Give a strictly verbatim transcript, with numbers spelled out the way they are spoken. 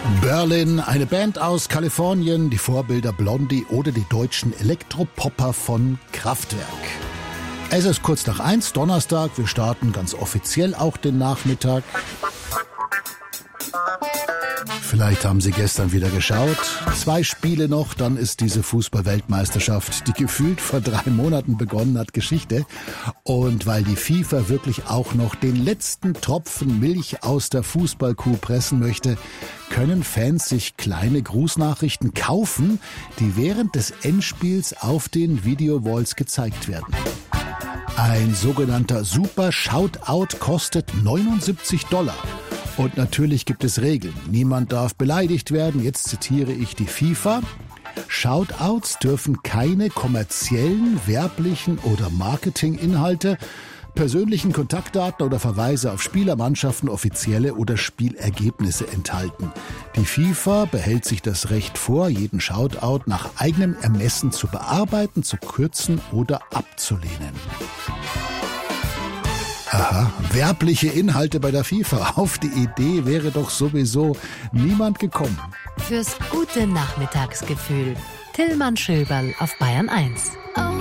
Berlin, eine Band aus Kalifornien, die Vorbilder Blondie oder die deutschen Elektropopper von Kraftwerk. Es ist kurz nach eins, Donnerstag, wir starten ganz offiziell auch den Nachmittag. Vielleicht haben Sie gestern wieder geschaut. Zwei Spiele noch, dann ist diese Fußball-Weltmeisterschaft, die gefühlt vor drei Monaten begonnen hat, Geschichte. Und weil die FIFA wirklich auch noch den letzten Tropfen Milch aus der Fußballkuh pressen möchte, können Fans sich kleine Grußnachrichten kaufen, die während des Endspiels auf den Video-Walls gezeigt werden. Ein sogenannter Super Shoutout kostet neunundsiebzig Dollar. Und natürlich gibt es Regeln. Niemand darf beleidigt werden. Jetzt zitiere ich die FIFA. Shoutouts dürfen keine kommerziellen, werblichen oder Marketinginhalte, persönlichen Kontaktdaten oder Verweise auf Spieler, Mannschaften, offizielle oder Spielergebnisse enthalten. Die FIFA behält sich das Recht vor, jeden Shoutout nach eigenem Ermessen zu bearbeiten, zu kürzen oder abzulehnen. Aha, werbliche Inhalte bei der FIFA. Auf die Idee wäre doch sowieso niemand gekommen. Fürs gute Nachmittagsgefühl. Tillmann Schöberl auf Bayern eins.